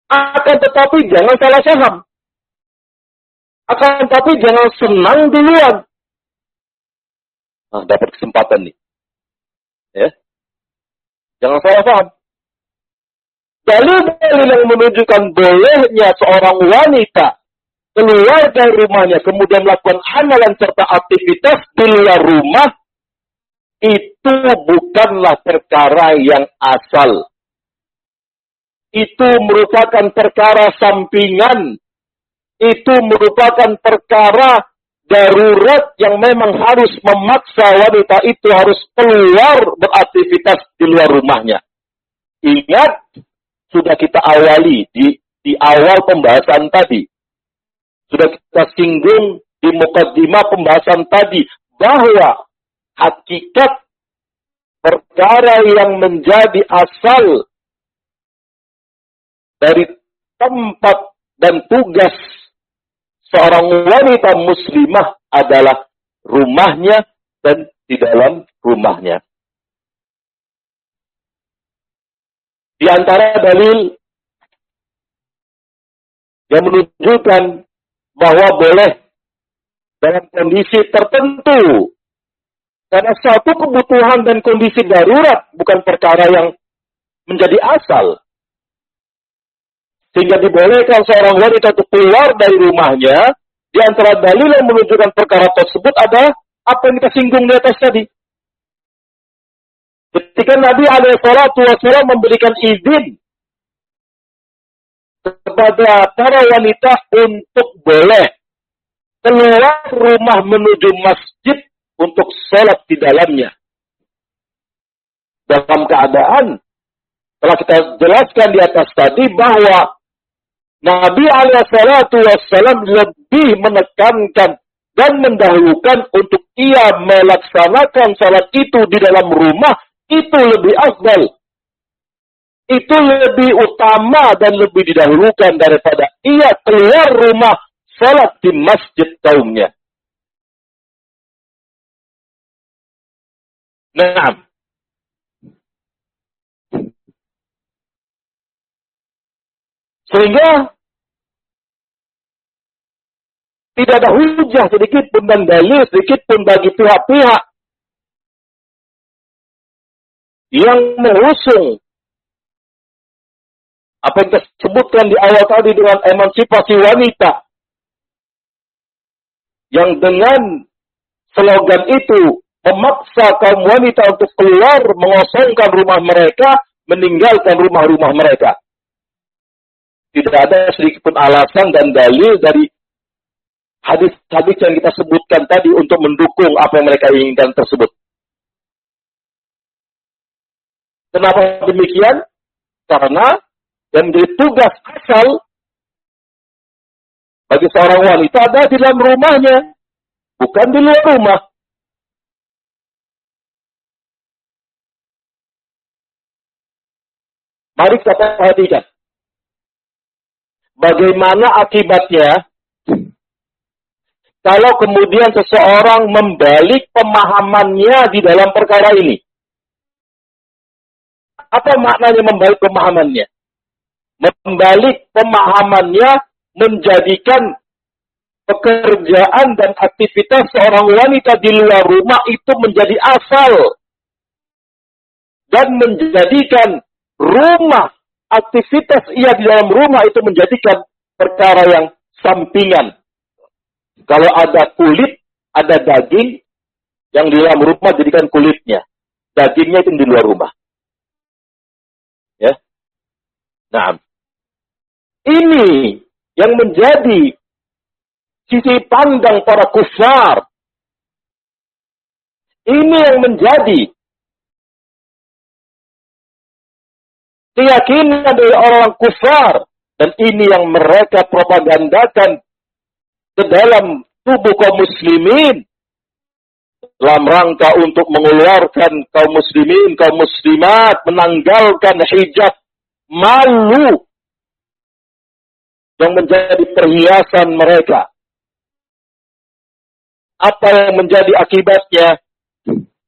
Akan tetapi jangan salah paham. Akan tetapi jangan senang duluan. Nah, dapat kesempatan nih. Ya. Jangan salah paham. Dalil-dalil yang menunjukkan bolehnya seorang wanita keluar dari rumahnya, kemudian melakukan amalan serta aktivitas di luar rumah, itu bukanlah perkara yang asal. Itu merupakan perkara sampingan. Itu merupakan perkara darurat yang memang harus memaksa wanita itu harus keluar beraktivitas di luar rumahnya. Ingat, sudah kita awali di awal pembahasan tadi. Sudah kita singgung di mukaddimah pembahasan tadi bahwa hakikat perkara yang menjadi asal dari tempat dan tugas seorang wanita muslimah adalah rumahnya dan di dalam rumahnya. Di antara dalil yang menunjukkan bahwa boleh dalam kondisi tertentu, karena satu kebutuhan dan kondisi darurat bukan perkara yang menjadi asal, sehingga dibolehkan seorang wanita untuk keluar dari rumahnya. Di antara dalil yang menunjukkan perkara tersebut adalah apa yang kita singgung di atas tadi. Ketika Nabi SAW memberikan izin kepada para wanita untuk boleh keluar rumah menuju masjid untuk sholat di dalamnya. Dalam keadaan, telah kita jelaskan di atas tadi bahwa Nabi SAW lebih menekankan dan mendahulukan untuk ia melaksanakan sholat itu di dalam rumah, itu lebih afdal. Itu lebih utama dan lebih didahulukan daripada ia keluar rumah salat di masjid kaumnya. Nah, sehingga tidak ada hujah sedikit pun dan dalil sedikit pun bagi pihak-pihak yang mengusung apa yang disebutkan di awal tadi dengan emansipasi wanita, yang dengan slogan itu memaksa kaum wanita untuk keluar, mengosongkan rumah mereka, meninggalkan rumah-rumah mereka. Tidak ada sedikit pun alasan dan dalil dari hadis-hadis yang kita sebutkan tadi untuk mendukung apa yang mereka inginkan tersebut. Kenapa demikian? Karena yang menjadi tugas asal bagi seorang wanita ada di dalam rumahnya, bukan di luar rumah. Mari kita perhatikan bagaimana akibatnya kalau kemudian seseorang membalik pemahamannya di dalam perkara ini. Apa maknanya membalik pemahamannya? Membalik pemahamannya menjadikan pekerjaan dan aktivitas seorang wanita di luar rumah itu menjadi asal. Dan menjadikan rumah, aktivitas ia di dalam rumah itu menjadikan perkara yang sampingan. Kalau ada kulit, ada daging, yang di dalam rumah jadikan kulitnya. Dagingnya itu di luar rumah. Ya. Nah, ini yang menjadi sisi pandang para kufar. Ini yang menjadi keyakinan dari orang kufar. Dan ini yang mereka propagandakan ke dalam tubuh kaum muslimin. Dalam rangka untuk mengeluarkan kaum muslimin, kaum muslimat, menanggalkan hijab malu yang menjadi perhiasan mereka. Apa yang menjadi akibatnya?